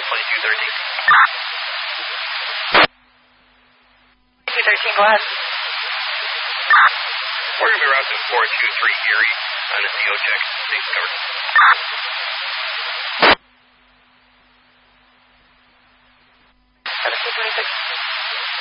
2213, go ahead. We're going to be routing 423 Erie on a CO check. Thanks, covered.